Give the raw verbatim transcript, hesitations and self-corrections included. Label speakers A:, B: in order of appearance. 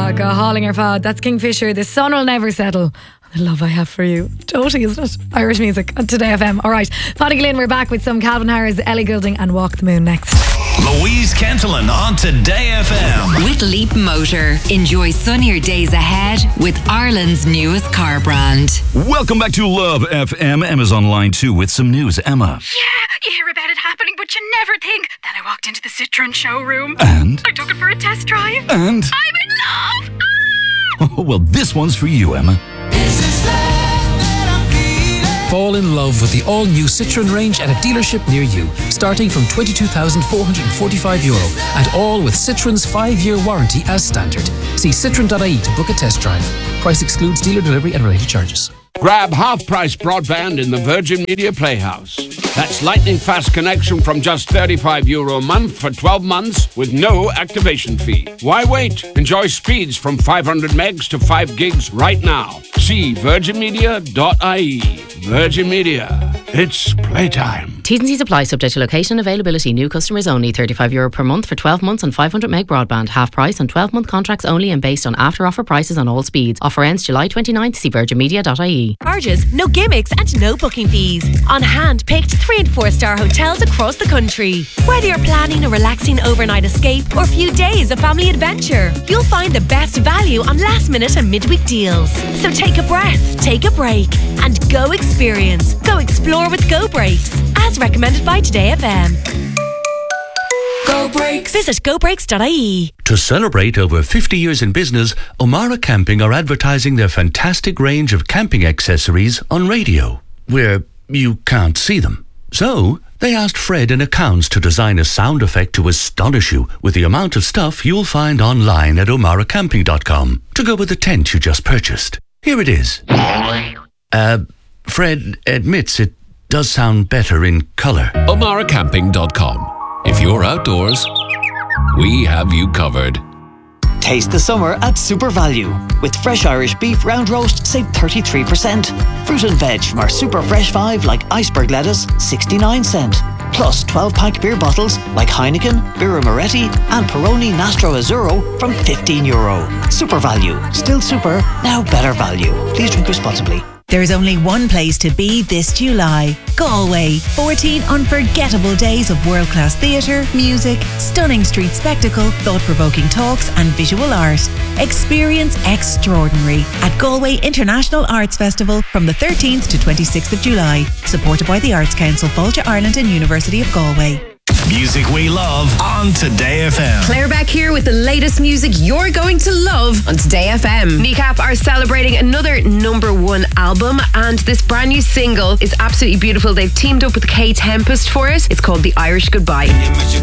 A: go hauling our fad. That's Kingfisher. The sun will never settle. The love I have for you. Totally, isn't it? Irish music on Today F M. All right, Paddy Glynn, we're back with some Calvin Harris, Ellie Goulding and Walk the Moon next.
B: Louise Cantillon on Today F M.
C: With Leap Motor. Enjoy sunnier days ahead with Ireland's newest car brand.
B: Welcome back to Love F M. Emma's on line two with some news. Emma.
D: Yeah, you hear about it happening, but you never think. Then I walked into the Citroen showroom.
B: And?
D: I took it for a test drive.
B: And?
D: I'm in love! Ah!
B: Oh, well, this one's for you, Emma.
E: Fall in love with the all-new Citroen range at a dealership near you, starting from twenty-two thousand four hundred forty-five euro, and all with Citroen's five-year warranty as standard. See citroen dot I E to book a test drive. Price excludes dealer delivery and related charges.
F: Grab half-price broadband in the Virgin Media Playhouse. That's lightning-fast connection from just thirty-five euro a month for twelve months with no activation fee. Why wait? Enjoy speeds from five hundred megs to five gigs right now. See virgin media dot I E. Virgin Media. It's playtime.
G: T's and C's apply, subject to location and availability. New customers only. thirty-five euro per month for twelve months on five hundred meg broadband. Half price on twelve month contracts only and based on after offer prices on all speeds. Offer ends July twenty-ninth. See virgin media dot I E.
H: Charges, no gimmicks and no booking fees. On hand-picked three and four star hotels across the country. Whether you're planning a relaxing overnight escape or a few days of family adventure, you'll find the best value on last minute and midweek deals. So take a breath, take a break and go experience. Go explore with Go Breaks, as recommended by Today F M. Go Breaks. Visit go breaks dot I E.
I: To celebrate over fifty years in business, O'Mara Camping are advertising their fantastic range of camping accessories on radio, where you can't see them. So, they asked Fred in accounts to design a sound effect to astonish you with the amount of stuff you'll find online at omara camping dot com to go with the tent you just purchased. Here it is. Uh, Fred admits it does sound better in colour.
J: omara camping dot com. If you're outdoors, we have you covered.
K: Taste the summer at Super Value. With fresh Irish beef round roast, save thirty-three percent. Fruit and veg from our Super Fresh five like iceberg lettuce, sixty-nine cent. Plus twelve pack beer bottles like Heineken, Birra Moretti and Peroni Nastro Azzurro from fifteen euro. Super Value. Still super, now better value. Please drink responsibly.
L: There's only one place to be this July. Galway. fourteen unforgettable days of world-class theatre, music, stunning street spectacle, thought-provoking talks and visual art. Experience extraordinary at Galway International Arts Festival from the thirteenth to twenty-sixth of July. Supported by the Arts Council, Fáilte Ireland and University of Galway.
B: Music we love on Today F M.
M: Claire back here with the latest music you're going to love on Today F M. Kneecap are celebrating another number one album, and this brand new single is absolutely beautiful. They've teamed up with K Tempest for it. It's called The Irish Goodbye.